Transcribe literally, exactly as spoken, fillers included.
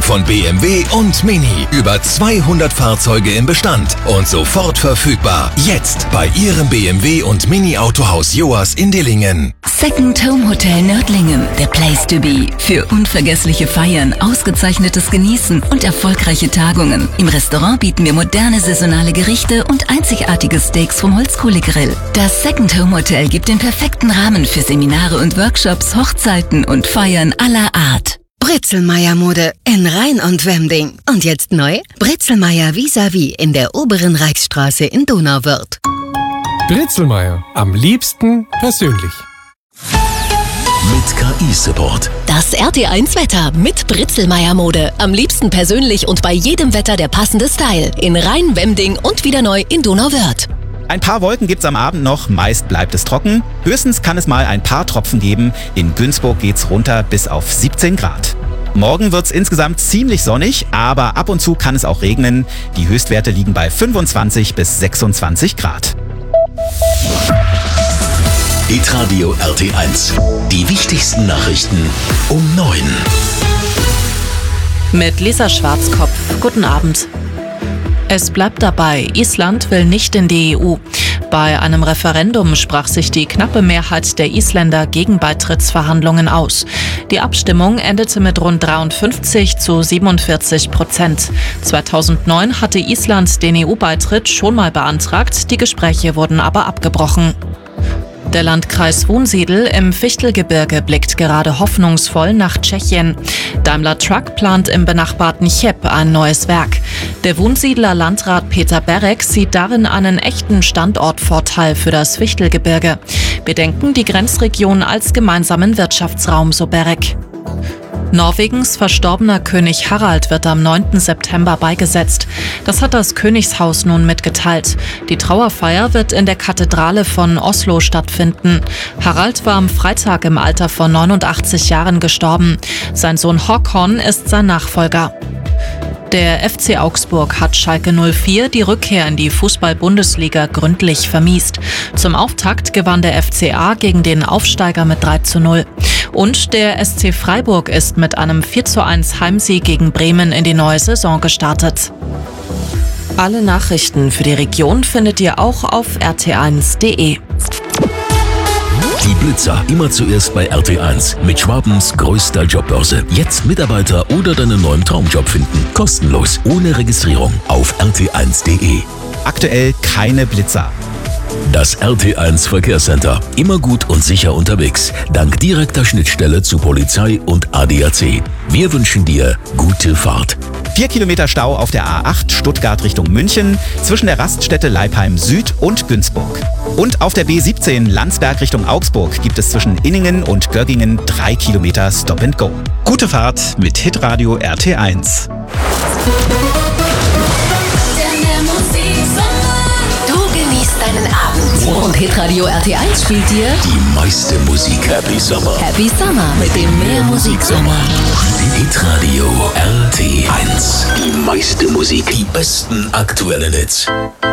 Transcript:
von B M W und Mini. Über zweihundert Fahrzeuge im Bestand und sofort verfügbar. Jetzt bei Ihrem B M W und Mini Autohaus Joas in Dillingen. Second Home Hotel Nördlingen, the place to be. Für unvergessliche Feiern, ausgezeichnetes Genießen und erfolgreiche Tagungen. Im Restaurant bieten wir moderne saisonale Gerichte und einzigartige Steaks vom Holzkohlegrill. Das Second Home Hotel gibt den perfekten Rahmen für Seminare und Workshops, Hochzeiten und Feiern aller Art. Britzelmeier Mode in Rhein und Wemding. Und jetzt neu? Britzelmeier vis-à-vis in der oberen Reichsstraße in Donauwörth. Britzelmeier, am liebsten persönlich. Mit K I-Support. Das R T eins Wetter mit Britzelmeier Mode. Am liebsten persönlich und bei jedem Wetter der passende Style. In Rhein, Wemding und wieder neu in Donauwörth. Ein paar Wolken gibt's am Abend noch, meist bleibt es trocken. Höchstens kann es mal ein paar Tropfen geben. In Günzburg geht's runter bis auf siebzehn Grad. Morgen wird's insgesamt ziemlich sonnig, aber ab und zu kann es auch regnen. Die Höchstwerte liegen bei fünfundzwanzig bis sechsundzwanzig Grad. Hitradio R T eins. Die wichtigsten Nachrichten um neun. Mit Lisa Schwarzkopf. Guten Abend. Es bleibt dabei, Island will nicht in die E U. Bei einem Referendum sprach sich die knappe Mehrheit der Isländer gegen Beitrittsverhandlungen aus. Die Abstimmung endete mit rund dreiundfünfzig zu siebenundvierzig Prozent. zweitausendneun hatte Island den E U-Beitritt schon mal beantragt, die Gespräche wurden aber abgebrochen. Der Landkreis Wunsiedel im Fichtelgebirge blickt gerade hoffnungsvoll nach Tschechien. Daimler Truck plant im benachbarten Cheb ein neues Werk. Der Wunsiedler Landrat Peter Berek sieht darin einen echten Standortvorteil für das Fichtelgebirge. Wir denken die Grenzregion als gemeinsamen Wirtschaftsraum, so Berek. Norwegens verstorbener König Harald wird am neunten September beigesetzt. Das hat das Königshaus nun mitgeteilt. Die Trauerfeier wird in der Kathedrale von Oslo stattfinden. Harald war am Freitag im Alter von neunundachtzig Jahren gestorben. Sein Sohn Håkon ist sein Nachfolger. Der F C Augsburg hat Schalke null vier die Rückkehr in die Fußball-Bundesliga gründlich vermiest. Zum Auftakt gewann der F C A gegen den Aufsteiger mit drei zu null. Und der S C Freiburg ist mit einem vier zu eins Heimsieg gegen Bremen in die neue Saison gestartet. Alle Nachrichten für die Region findet ihr auch auf r t eins punkt d e. Die Blitzer immer zuerst bei R T eins mit Schwabens größter Jobbörse. Jetzt Mitarbeiter oder deinen neuen Traumjob finden. Kostenlos, ohne Registrierung auf r t eins punkt d e. Aktuell keine Blitzer. Das R T eins Verkehrscenter. Immer gut und sicher unterwegs. Dank direkter Schnittstelle zu Polizei und A D A C. Wir wünschen dir gute Fahrt. Vier Kilometer Stau auf der A acht Stuttgart Richtung München zwischen der Raststätte Leipheim Süd und Günzburg. Und auf der B siebzehn Landsberg Richtung Augsburg gibt es zwischen Inningen und Göggingen drei Kilometer Stop and Go. Gute Fahrt mit Hitradio R T eins. Deinen Abend. Und Hitradio R T eins spielt dir Die meiste Musik. Happy Summer. Happy Summer mit dem Mehrmusiksommer. Hitradio R T eins. Die meiste Musik. Die besten aktuellen Hits.